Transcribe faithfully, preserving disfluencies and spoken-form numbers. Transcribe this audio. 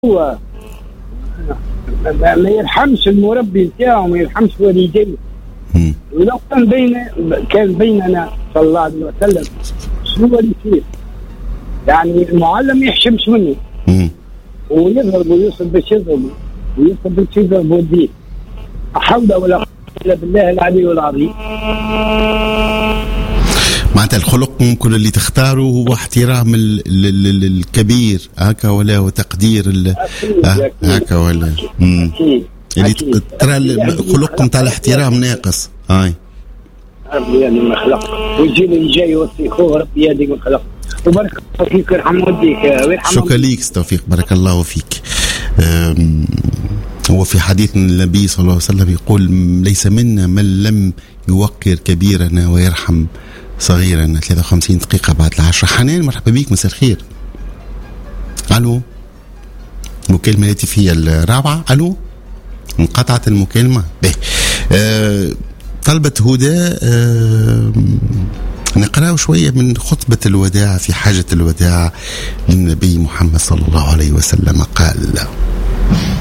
هو ما يرحمش المربي نتاعو، ما يرحمش والديه. ولو كان بين كان بيننا صلى الله عليه وسلم شنو اللي يصير؟ يعني المعلم ما يحشمش منه ويضرب ويوصل باش يضرب ويوصل باش يضرب والديه. حول ولا قوة إلا بالله العلي العظيم. معناتها الخلق ممكن اللي تختاره هو احترام الكبير هكا ولا وتقدير هكا ولا أكيد. اللي ترى الخلق نتاع الاحترام ناقص. هاي ربي يعني ما خلق والجيل اللي جاي يوصي خوه ربي يهديك من خلق. وبارك الله فيك ويرحم والديك ويرحم. شكرا ليك توفيق، بارك الله فيك. هو في حديث النبي صلى الله عليه وسلم يقول ليس منا من لم يوقر كبيرنا ويرحم صغيرنا. ثلاثة وخمسين دقيقة بعد العشرة. حنان مرحبا بيك، مساء الخير. ألو، مكالمة الهاتفية الرابعة. ألو، انقطعت المكالمة. به أه طلبت هدى أه نقرأ شوية من خطبة الوداع في حاجة الوداع للنبي محمد صلى الله عليه وسلم. قال